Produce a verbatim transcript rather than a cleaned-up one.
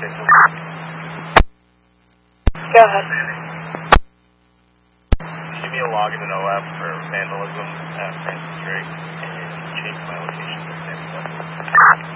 Signal. Go ahead. Give me a log in an O F for vandalism at Francis Drake and change my location to San Francisco.